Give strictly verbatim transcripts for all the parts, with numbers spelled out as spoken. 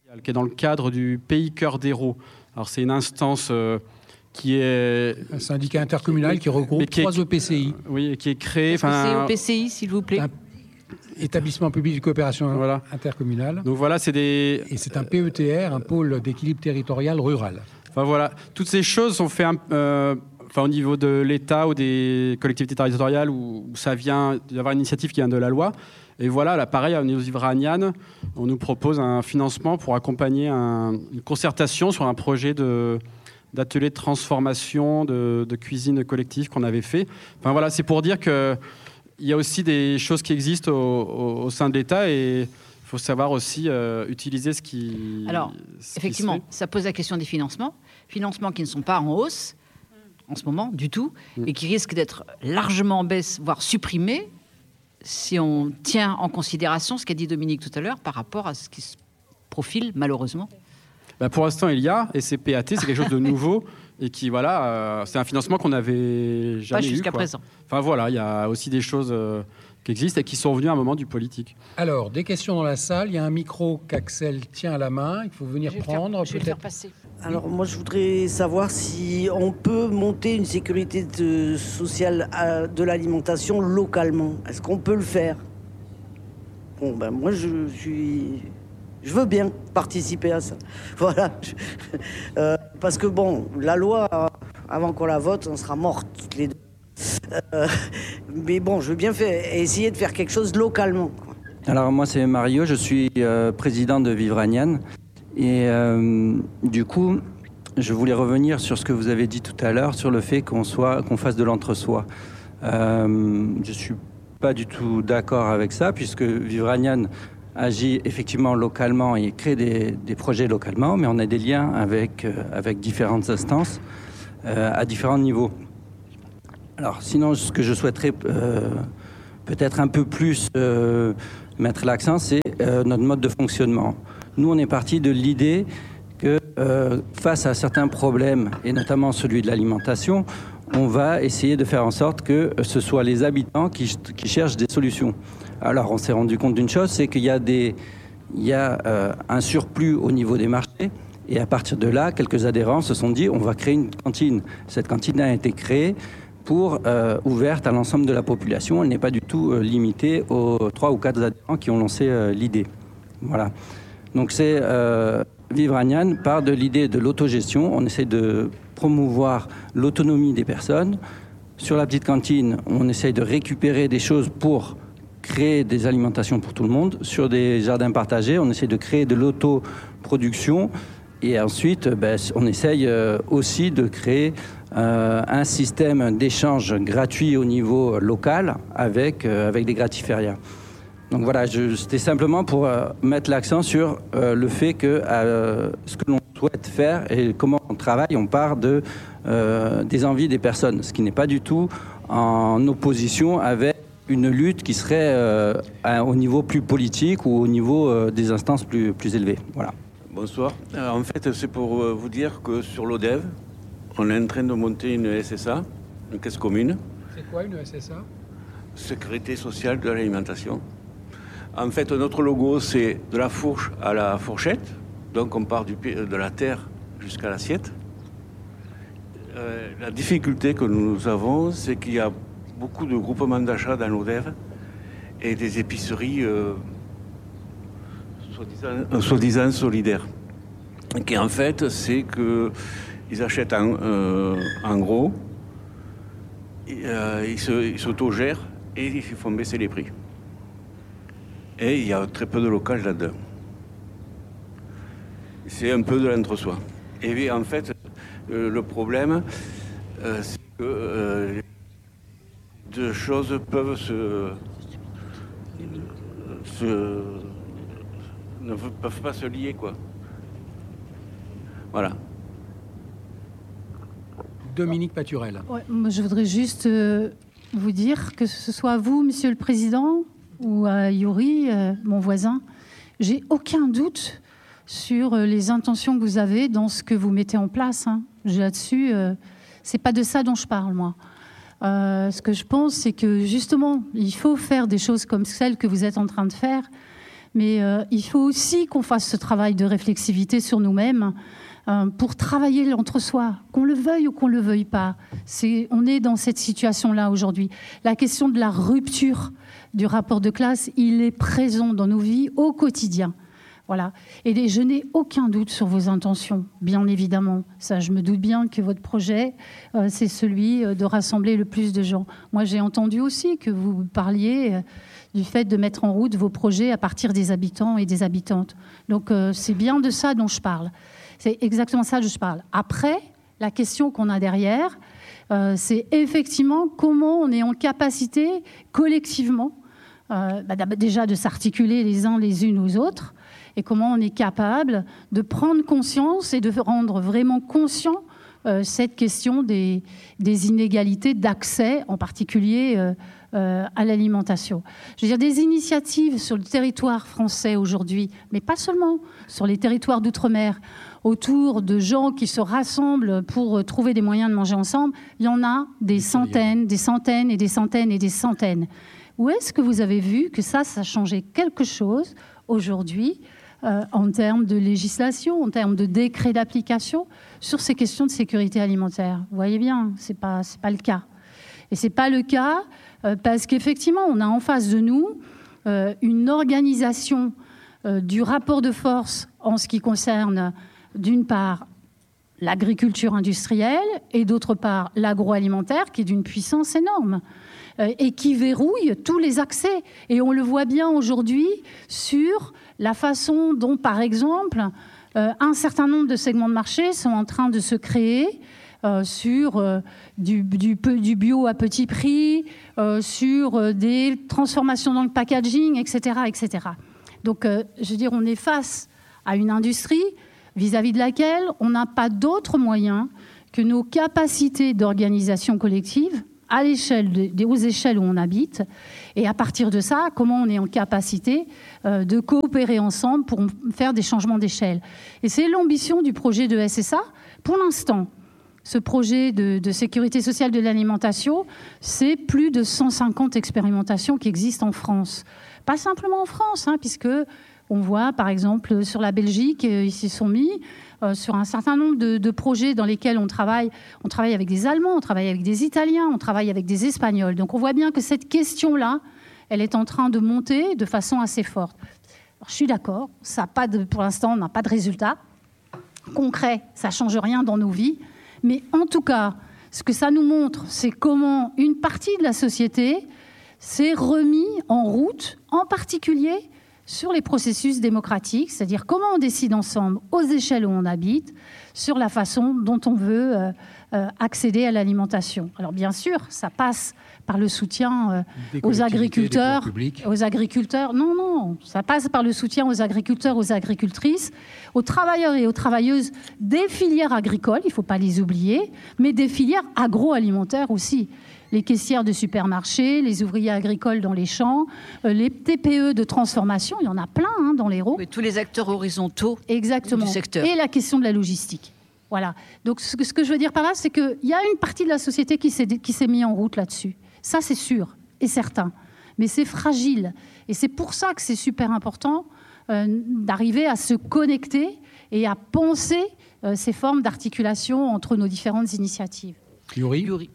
qui est dans le cadre du Pays Cœur d'Hérault. Alors c'est une instance euh, qui est... Un syndicat intercommunal qui, qui regroupe qui est, trois E P C I. Oui, et qui est créé... Est-ce que c'est E P C I, s'il vous plaît? Un établissement public de coopération voilà. intercommunale. Donc voilà, c'est des... Et c'est un P E T R, un pôle d'équilibre territorial rural. Enfin voilà, toutes ces choses sont faites euh, enfin, au niveau de l'État ou des collectivités territoriales où, où ça vient d'avoir une initiative qui vient de la loi. Et voilà, là, pareil, au niveau Vivranian, on nous propose un financement pour accompagner un, une concertation sur un projet de, d'atelier de transformation de, de cuisine collective qu'on avait fait. Enfin voilà, c'est pour dire qu'il y a aussi des choses qui existent au, au, au sein de l'État et il faut savoir aussi euh, utiliser ce qui... Alors, ce effectivement, qui ça pose la question des financements. Financements qui ne sont pas en hausse en ce moment du tout mmh. et qui risquent d'être largement en baisse, voire supprimés, si on tient en considération ce qu'a dit Dominique tout à l'heure par rapport à ce qui se profile malheureusement. Ben pour l'instant, il y a, et c'est P A T, c'est quelque chose de nouveau, et qui, voilà, euh, c'est un financement qu'on n'avait jamais Pas eu. jusqu'à quoi. présent. Enfin voilà, il y a aussi des choses euh, qui existent et qui sont venues à un moment du politique. Alors, des questions dans la salle, il y a un micro qu'Axel tient à la main, il faut venir je prendre. Faire, je vais le faire passer. Alors moi je voudrais savoir si on peut monter une sécurité de, sociale à, de l'alimentation localement. Est-ce qu'on peut le faire? Bon ben moi je suis, je veux bien participer à ça. Voilà. Euh, parce que bon, la loi, avant qu'on la vote, on sera mortes toutes les deux. Euh, mais bon, je veux bien faire, essayer de faire quelque chose localement. Quoi. Alors moi c'est Mario, je suis euh, président de Vivranian. Et euh, du coup, je voulais revenir sur ce que vous avez dit tout à l'heure, sur le fait qu'on soit, qu'on fasse de l'entre-soi. Euh, je ne suis pas du tout d'accord avec ça, puisque Vivranian agit effectivement localement et crée des, des projets localement, mais on a des liens avec, euh, avec différentes instances euh, à différents niveaux. Alors sinon, ce que je souhaiterais euh, peut-être un peu plus euh, mettre l'accent, c'est euh, notre mode de fonctionnement. Nous, on est parti de l'idée que euh, face à certains problèmes, et notamment celui de l'alimentation, on va essayer de faire en sorte que ce soit les habitants qui, qui cherchent des solutions. Alors, on s'est rendu compte d'une chose, c'est qu'il y a, des, il y a euh, un surplus au niveau des marchés, et à partir de là, quelques adhérents se sont dit, on va créer une cantine. Cette cantine a été créée pour euh, ouverte à l'ensemble de la population. Elle n'est pas du tout euh, limitée aux trois ou quatre adhérents qui ont lancé euh, l'idée. Voilà. Donc c'est euh, Vivranian part de l'idée de l'autogestion. On essaie de promouvoir l'autonomie des personnes. Sur la petite cantine, on essaie de récupérer des choses pour créer des alimentations pour tout le monde. Sur des jardins partagés, on essaie de créer de l'autoproduction. Et ensuite, ben, on essaye euh, aussi de créer euh, un système d'échange gratuit au niveau local avec, euh, avec des gratiférias. Donc voilà, je, c'était simplement pour euh, mettre l'accent sur euh, le fait que euh, ce que l'on souhaite faire et comment on travaille, on part de, euh, des envies des personnes, ce qui n'est pas du tout en opposition avec une lutte qui serait euh, à, au niveau plus politique ou au niveau euh, des instances plus, plus élevées. Voilà. Bonsoir. Alors, en fait, c'est pour vous dire que sur l'O D E V, on est en train de monter une S S A, une caisse commune. C'est quoi une S S A? Sécurité sociale de l'alimentation. En fait, notre logo, c'est de la fourche à la fourchette. Donc, on part du, de la terre jusqu'à l'assiette. Euh, la difficulté que nous avons, c'est qu'il y a beaucoup de groupements d'achat dans l'O D E V et des épiceries euh, soi-disant, soi-disant solidaires. Qui, en fait, c'est qu'ils achètent en, euh, en gros, et, euh, ils, se, ils s'autogèrent et ils font baisser les prix. Et il y a très peu de locage là-dedans. C'est un peu de l'entre-soi. Et en fait, euh, le problème, euh, c'est que euh, deux choses peuvent se, se... ne peuvent pas se lier, quoi. Voilà. Dominique Paturel. Ouais, moi je voudrais juste euh, vous dire que ce soit à vous, Monsieur le Président, ou à Yuri, euh, mon voisin, j'ai aucun doute sur euh, les intentions que vous avez dans ce que vous mettez en place. Hein. Là-dessus, euh, c'est pas de ça dont je parle, moi. Euh, ce que je pense, c'est que justement, il faut faire des choses comme celles que vous êtes en train de faire, Mais euh, il faut aussi qu'on fasse ce travail de réflexivité sur nous-mêmes euh, pour travailler l'entre-soi, qu'on le veuille ou qu'on ne le veuille pas. C'est, on est dans cette situation-là aujourd'hui. La question de la rupture du rapport de classe, il est présent dans nos vies au quotidien. Voilà. Et je n'ai aucun doute sur vos intentions, bien évidemment. Ça, je me doute bien que votre projet, euh, c'est celui de rassembler le plus de gens. Moi, j'ai entendu aussi que vous parliez euh, du fait de mettre en route vos projets à partir des habitants et des habitantes. Donc, euh, c'est bien de ça dont je parle. C'est exactement ça dont je parle. Après, la question qu'on a derrière, euh, c'est effectivement comment on est en capacité, collectivement, euh, bah, déjà de s'articuler les uns les unes aux autres, et comment on est capable de prendre conscience et de rendre vraiment conscient euh, cette question des, des inégalités d'accès, en particulier euh, euh, à l'alimentation. Je veux dire, des initiatives sur le territoire français aujourd'hui, mais pas seulement, sur les territoires d'outre-mer, autour de gens qui se rassemblent pour trouver des moyens de manger ensemble, il y en a des centaines, des centaines et des centaines et des centaines. Où est-ce que vous avez vu que ça, ça a changé quelque chose aujourd'hui Euh, en termes de législation, en termes de décret d'application sur ces questions de sécurité alimentaire? Vous voyez bien, ce n'est pas, c'est pas le cas. Et ce n'est pas le cas euh, parce qu'effectivement, on a en face de nous euh, une organisation euh, du rapport de force en ce qui concerne, d'une part, l'agriculture industrielle et d'autre part, l'agroalimentaire, qui est d'une puissance énorme euh, et qui verrouille tous les accès. Et on le voit bien aujourd'hui sur la façon dont, par exemple, euh, un certain nombre de segments de marché sont en train de se créer euh, sur euh, du, du, du bio à petit prix, euh, sur euh, des transformations dans le packaging, et cetera, et cetera. Donc, euh, je veux dire, on est face à une industrie vis-à-vis de laquelle on n'a pas d'autre moyen que nos capacités d'organisation collective à l'échelle des aux échelles où on habite, et à partir de ça, comment on est en capacité euh, de coopérer ensemble pour faire des changements d'échelle. Et c'est l'ambition du projet de S S A. Pour l'instant, ce projet de, de sécurité sociale de l'alimentation, c'est plus de cent cinquante expérimentations qui existent en France. Pas simplement en France, hein, puisque on voit, par exemple, sur la Belgique, ils s'y sont mis euh, sur un certain nombre de, de projets dans lesquels on travaille. On travaille avec des Allemands, on travaille avec des Italiens, on travaille avec des Espagnols. Donc on voit bien que cette question-là, elle est en train de monter de façon assez forte. Alors, je suis d'accord, ça a pas de, pour l'instant, on n'a pas de résultat concret, ça ne change rien dans nos vies. Mais en tout cas, ce que ça nous montre, c'est comment une partie de la société s'est remis en route, en particulier sur les processus démocratiques, c'est-à-dire comment on décide ensemble, aux échelles où on habite, sur la façon dont on veut euh, euh, accéder à l'alimentation. Alors bien sûr, ça passe par le soutien euh, aux agriculteurs, aux agriculteurs. Non, non, ça passe par le soutien aux agriculteurs, aux agricultrices, aux travailleurs et aux travailleuses des filières agricoles, il ne faut pas les oublier, mais des filières agroalimentaires aussi. Les caissières de supermarchés, les ouvriers agricoles dans les champs, euh, les T P E de transformation, il y en a plein hein, dans l'Hérault. Oui, tous les acteurs horizontaux Exactement. du secteur. Et la question de la logistique. Voilà. Donc ce que, ce que je veux dire par là, c'est qu'il y a une partie de la société qui s'est, qui s'est mise en route là-dessus. Ça, c'est sûr et certain. Mais c'est fragile. Et c'est pour ça que c'est super important euh, d'arriver à se connecter et à penser euh, ces formes d'articulation entre nos différentes initiatives. Yuri, Yuri.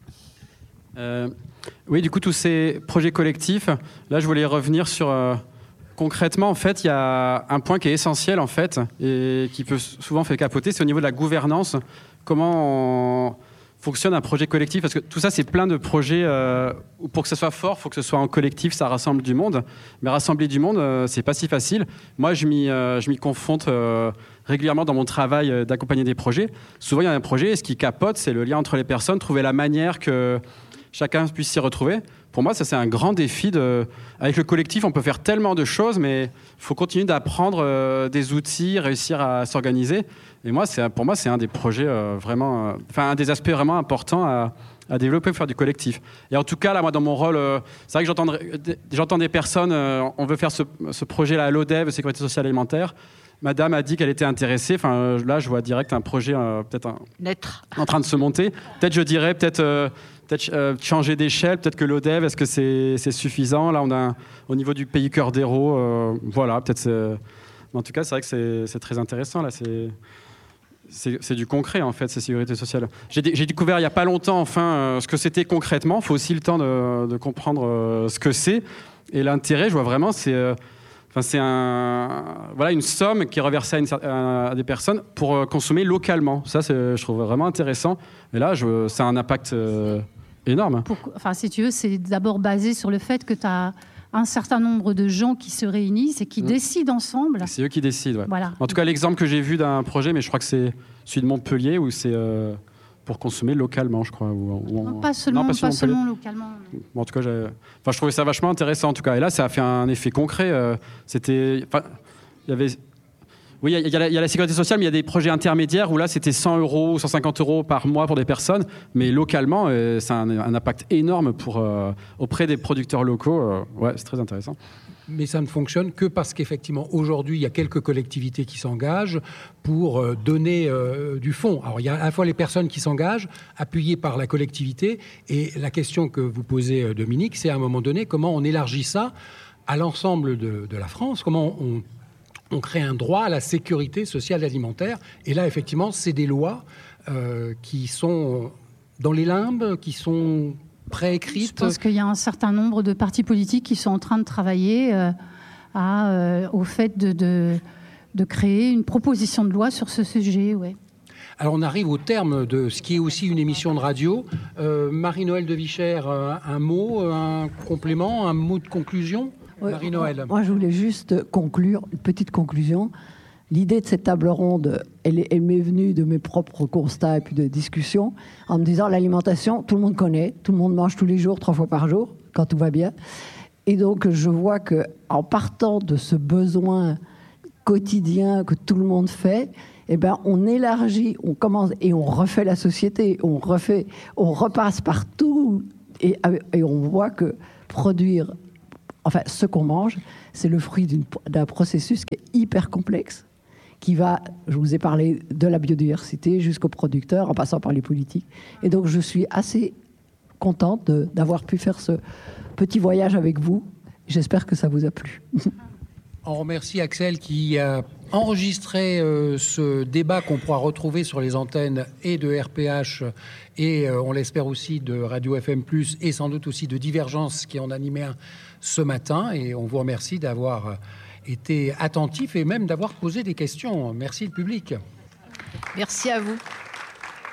Euh, oui, du coup, tous ces projets collectifs, là, je voulais revenir sur... Euh, concrètement, en fait, il y a un point qui est essentiel, en fait, et qui peut souvent faire capoter, c'est au niveau de la gouvernance. Comment on fonctionne un projet collectif? Parce que tout ça, c'est plein de projets euh, où pour que ça soit fort, il faut que ce soit en collectif, ça rassemble du monde. Mais rassembler du monde, euh, c'est pas si facile. Moi, je m'y, euh, je m'y confronte euh, régulièrement dans mon travail euh, d'accompagner des projets. Souvent, il y a un projet, et ce qui capote, c'est le lien entre les personnes, trouver la manière que chacun puisse s'y retrouver. Pour moi, ça, c'est un grand défi. De... Avec le collectif, on peut faire tellement de choses, mais il faut continuer d'apprendre euh, des outils, réussir à s'organiser. Et moi, c'est, pour moi, c'est un des projets euh, vraiment... Euh, enfin, un des aspects vraiment importants à, à développer, faire du collectif. Et en tout cas, là, moi, dans mon rôle, euh, c'est vrai que j'entends, j'entends des personnes, euh, on veut faire ce, ce projet-là à l'O D E V, Sécurité sociale alimentaire. Madame a dit qu'elle était intéressée. Enfin, là, je vois direct un projet euh, peut-être un, Naître. en train de se monter. Peut-être, je dirais, peut-être, euh, peut-être euh, changer d'échelle. Peut-être que l'O D E V, est-ce que c'est, c'est suffisant? Là, on a un, au niveau du pays cœur d'héros, euh, voilà, peut-être. C'est... En tout cas, c'est vrai que c'est, c'est très intéressant. Là, c'est, c'est, c'est du concret en fait, ces sécurité sociale. J'ai, j'ai découvert il y a pas longtemps, enfin, euh, ce que c'était concrètement. Il faut aussi le temps de, de comprendre euh, ce que c'est. Et l'intérêt, je vois vraiment, c'est euh, Enfin, c'est un, voilà, une somme qui est reversée à, une, à des personnes pour euh, consommer localement. Ça, c'est, je trouve vraiment intéressant. Et là, je, ça a un impact euh, énorme. Pour, enfin, si tu veux, c'est d'abord basé sur le fait que tu as un certain nombre de gens qui se réunissent et qui mmh. décident ensemble. C'est eux qui décident, ouais. Voilà. En tout cas, l'exemple que j'ai vu d'un projet, mais je crois que c'est celui de Montpellier, où c'est... Euh, pour consommer localement, je crois. Ou, ou non, pas seulement, non, pas pas seulement localement. Bon, en tout cas, j'ai... Enfin, je trouvais ça vachement intéressant, en tout cas. Et là, ça a fait un effet concret. Euh, c'était... Enfin, il y avait... Oui, il y, y, y a la sécurité sociale, mais il y a des projets intermédiaires où là, c'était cent euros, cent cinquante euros par mois pour des personnes. Mais localement, euh, ça a un, un impact énorme pour, euh, auprès des producteurs locaux. Euh, ouais, c'est très intéressant. Mais ça ne fonctionne que parce qu'effectivement, aujourd'hui, il y a quelques collectivités qui s'engagent pour euh, donner euh, du fonds. Alors, il y a à la fois les personnes qui s'engagent, appuyées par la collectivité, et la question que vous posez, Dominique, c'est à un moment donné, comment on élargit ça à l'ensemble de, de la France, comment on, on crée un droit à la sécurité sociale alimentaire. Et là, effectivement, c'est des lois euh, qui sont dans les limbes, qui sont... préécrite. Je pense qu'il y a un certain nombre de partis politiques qui sont en train de travailler euh, à, euh, au fait de, de, de créer une proposition de loi sur ce sujet. Ouais. Alors on arrive au terme de ce qui est aussi une émission de radio. Euh, Marie-Noëlle de Vichère, euh, un mot, un complément, un mot de conclusion? ouais, Marie-Noëlle. Moi, je voulais juste conclure, une petite conclusion. L'idée de cette table ronde, elle, elle m'est venue de mes propres constats et puis de discussions, en me disant l'alimentation, tout le monde connaît, tout le monde mange tous les jours, trois fois par jour, quand tout va bien. Et donc, je vois qu'en partant de ce besoin quotidien que tout le monde fait, eh ben, on élargit, on commence et on refait la société, on refait, on repasse partout et, et on voit que produire, enfin, ce qu'on mange, c'est le fruit d'une, d'un processus qui est hyper complexe, qui va, je vous ai parlé de la biodiversité jusqu'aux producteurs, en passant par les politiques. Et donc, je suis assez contente de, d'avoir pu faire ce petit voyage avec vous. J'espère que ça vous a plu. On remercie Axel qui a enregistré euh, ce débat qu'on pourra retrouver sur les antennes et de R P H et euh, on l'espère aussi de Radio F M plus, et sans doute aussi de Divergence qui en animait un ce matin. Et on vous remercie d'avoir été attentif et même d'avoir posé des questions. Merci le public. Merci à vous.